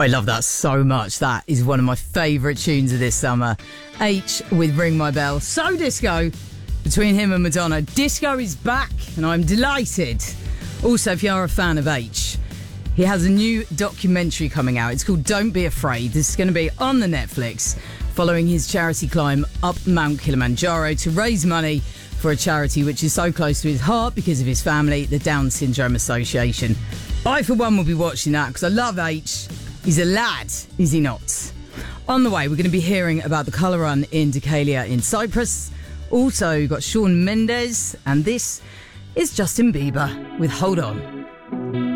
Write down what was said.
I love that so much. That is one of my favourite tunes of this summer. H with Ring My Bell. So disco between him and Madonna. Disco is back and I'm delighted. Also, if you are a fan of H, he has a new documentary coming out. It's called Don't Be Afraid. This is going to be on the Netflix following his charity climb up Mount Kilimanjaro to raise money for a charity which is so close to his heart because of his family, the Down Syndrome Association. I, for one, will be watching that because I love H. He's a lad, is he not? On the way, we're going to be hearing about the Colour Run in Deucalion in Cyprus. Also, we've got Shawn Mendes, and this is Justin Bieber with Hold On.